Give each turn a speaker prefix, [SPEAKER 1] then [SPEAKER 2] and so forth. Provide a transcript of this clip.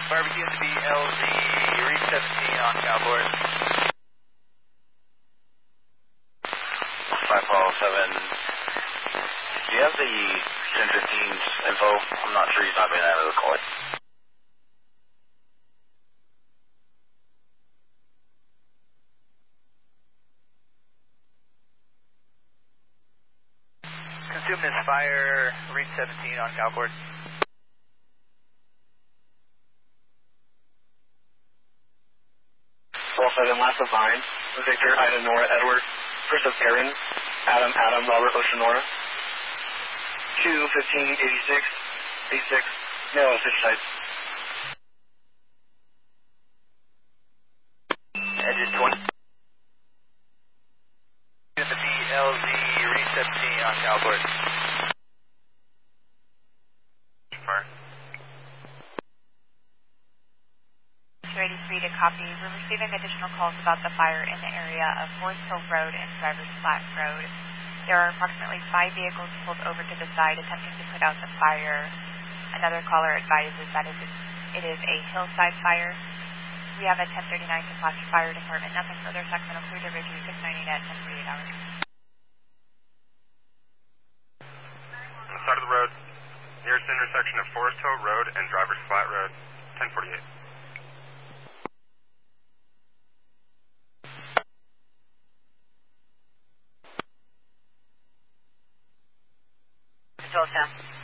[SPEAKER 1] Barbecue to be LZ, read 17 on Cowboard.
[SPEAKER 2] 547. Do you have the 1015's info? I'm not sure he's not being able to call it.
[SPEAKER 1] Consume this fire, read 17 on Cowboard.
[SPEAKER 2] 12-7, last of mine. Victor, Ida, Nora, Edward. First of Aaron. Adam, Robert, Ocean, Nora. 215, 86. 86. No, fish side.
[SPEAKER 1] Engine 20. To the BLZ, read 17 on Cowboard.
[SPEAKER 3] Fire.
[SPEAKER 4] 283 to copy. We're receiving additional calls about the fire in the area of Forest Hill Road and Drivers Flat Road. There are approximately 5 vehicles pulled over to the side attempting to put out the fire. Another caller advises that it is a hillside fire. We have a 1039 to Placer Fire Department. Nothing further. Sacramento Clear to Ridgeview 698 at 1048 hours.
[SPEAKER 3] On the side of the road, nearest intersection of Forest Hill Road and Drivers Flat Road, 1048.
[SPEAKER 5] Control 10.